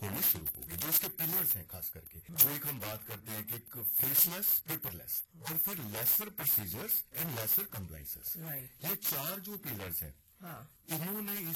होनी शुरू होगी। जो इसके पिलर्स हैं खास करके, वो एक हम बात करते हैं कि एक फेसलेस, पेपरलेस, और फिर laser procedures and lesser compliances. ये चार जो पिलर्स हैं, इन्होंने